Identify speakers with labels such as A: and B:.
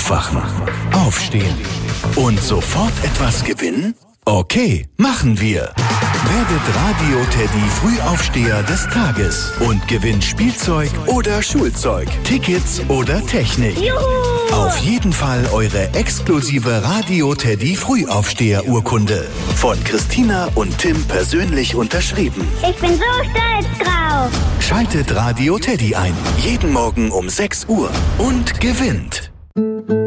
A: Aufwachen, aufstehen und sofort etwas gewinnen? Okay, machen wir. Werdet Radio Teddy Frühaufsteher des Tages und gewinnt Spielzeug oder Schulzeug, Tickets oder Technik.
B: Juhu!
A: Auf jeden Fall eure exklusive Radio Teddy Frühaufsteher-Urkunde. Von Christina und Tim persönlich unterschrieben.
B: Ich bin so stolz drauf.
A: Schaltet Radio Teddy ein. Jeden Morgen um 6 Uhr und gewinnt.